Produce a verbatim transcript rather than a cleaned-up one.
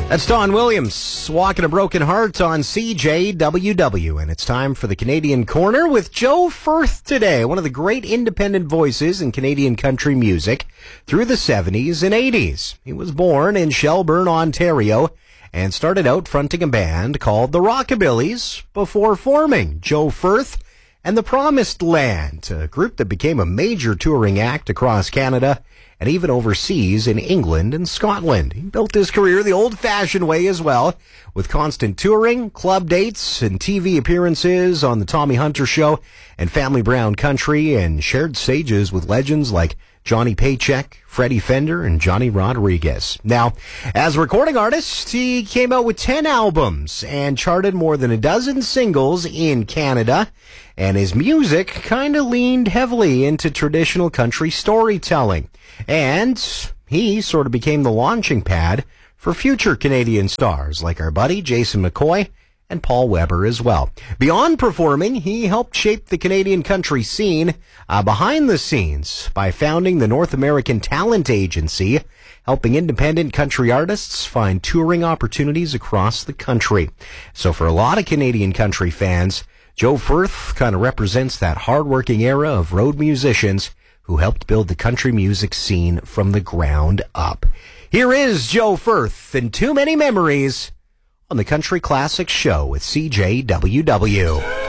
That's Don Williams, Walking a Broken Heart on C J W W, and it's time for the Canadian Corner with Joe Firth today, one of the great independent voices in Canadian country music through the seventies and eighties. He was born in Shelburne, Ontario, and started out fronting a band called the Rockabillys before forming Joe Firth and the Promised Land, a group that became a major touring act across Canada and even overseas in England and Scotland. He built his career the old-fashioned way as well, with constant touring, club dates, and T V appearances on The Tommy Hunter Show and Family Brown Country, and shared stages with legends like Johnny Paycheck, Freddie Fender, and Johnny Rodriguez. Now, as a recording artist, he came out with ten albums and charted more than a dozen singles in Canada, and his music kind of leaned heavily into traditional country storytelling. And he sort of became the launching pad for future Canadian stars like our buddy Jason McCoy and Paul Weber as well. Beyond performing, he helped shape the Canadian country scene uh, behind the scenes by founding the North American Talent Agency, helping independent country artists find touring opportunities across the country. So for a lot of Canadian country fans, Joe Firth kind of represents that hardworking era of road musicians who helped build the country music scene from the ground up. Here is Joe Firth and Too Many Memories on the Country Classics Show with C J W W.